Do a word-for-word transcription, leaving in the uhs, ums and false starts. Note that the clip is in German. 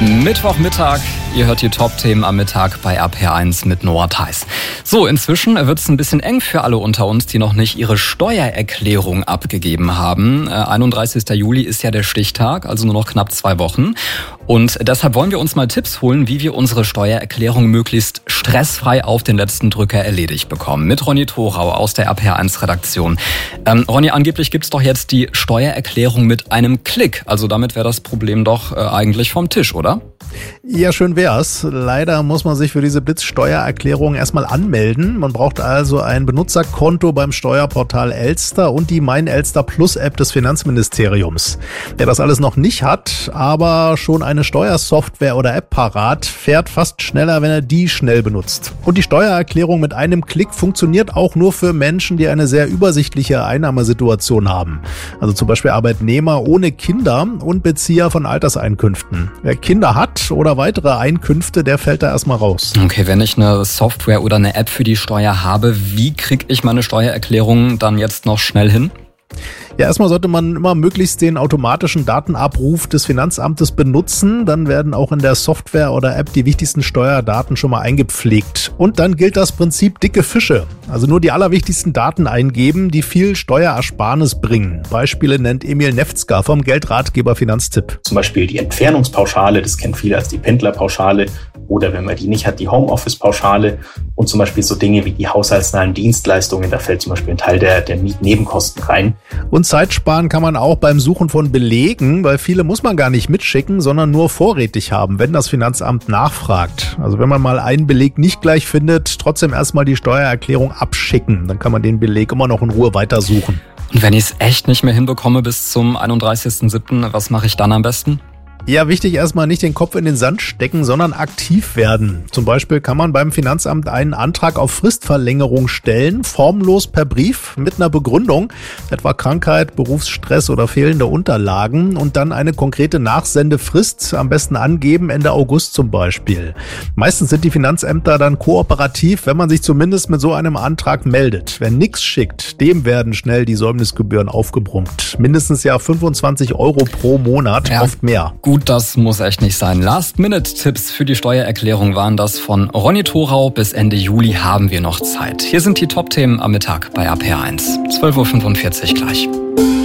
Mittwochmittag, ihr hört die Top-Themen am Mittag bei R P R eins mit Noah Theis. So, inzwischen wird es ein bisschen eng für alle unter uns, die noch nicht ihre Steuererklärung abgegeben haben. Äh, einunddreißigster Juli ist ja der Stichtag, also nur noch knapp zwei Wochen. Und deshalb wollen wir uns mal Tipps holen, wie wir unsere Steuererklärung möglichst stressfrei auf den letzten Drücker erledigt bekommen. Mit Ronny Thorau aus der R P R eins Redaktion. Ähm, Ronny, angeblich gibt's doch jetzt die Steuererklärung mit einem Klick. Also damit wäre das Problem doch äh, eigentlich vom Tisch, oder? Ja, schön wär's. Leider muss man sich für diese Blitzsteuererklärung erstmal anmelden. Man braucht also ein Benutzerkonto beim Steuerportal Elster und die Mein Elster Plus App des Finanzministeriums. Wer das alles noch nicht hat, aber schon eine Steuersoftware oder App parat, fährt fast schneller, wenn er die schnell benutzt. Und die Steuererklärung mit einem Klick funktioniert auch nur für Menschen, die eine sehr übersichtliche Einnahmesituation haben. Also zum Beispiel Arbeitnehmer ohne Kinder und Bezieher von Alterseinkünften. Wer Kinder hat oder weitere Einkünfte, der fällt da erstmal raus. Okay, wenn ich eine Software oder eine App für die Steuer habe, wie kriege ich meine Steuererklärung dann jetzt noch schnell hin? Ja, erstmal sollte man immer möglichst den automatischen Datenabruf des Finanzamtes benutzen. Dann werden auch in der Software oder App die wichtigsten Steuerdaten schon mal eingepflegt. Und dann gilt das Prinzip dicke Fische. Also nur die allerwichtigsten Daten eingeben, die viel Steuerersparnis bringen. Beispiele nennt Emil Nefzger vom Geldratgeber Finanztipp. Zum Beispiel die Entfernungspauschale, das kennen viele als die Pendlerpauschale. Oder wenn man die nicht hat, die Homeoffice-Pauschale. Und zum Beispiel so Dinge wie die haushaltsnahen Dienstleistungen, da fällt zum Beispiel ein Teil der, der Mietnebenkosten rein. Und Zeit sparen kann man auch beim Suchen von Belegen, weil viele muss man gar nicht mitschicken, sondern nur vorrätig haben, wenn das Finanzamt nachfragt. Also wenn man mal einen Beleg nicht gleich findet, trotzdem erstmal die Steuererklärung abschicken. Dann kann man den Beleg immer noch in Ruhe weitersuchen. Und wenn ich es echt nicht mehr hinbekomme bis zum einunddreißigsten siebten, was mache ich dann am besten? Ja, wichtig erstmal nicht den Kopf in den Sand stecken, sondern aktiv werden. Zum Beispiel kann man beim Finanzamt einen Antrag auf Fristverlängerung stellen, formlos per Brief mit einer Begründung, etwa Krankheit, Berufsstress oder fehlende Unterlagen und dann eine konkrete Nachsendefrist, am besten angeben, Ende August zum Beispiel. Meistens sind die Finanzämter dann kooperativ, wenn man sich zumindest mit so einem Antrag meldet. Wer nichts schickt, dem werden schnell die Säumnisgebühren aufgebrummt. Mindestens ja fünfundzwanzig Euro pro Monat, ja, oft mehr. Gut, das muss echt nicht sein. Last-Minute-Tipps für die Steuererklärung waren das von Ronny Thorau. Bis Ende Juli haben wir noch Zeit. Hier sind die Top-Themen am Mittag bei R P R eins. zwölf Uhr fünfundvierzig gleich.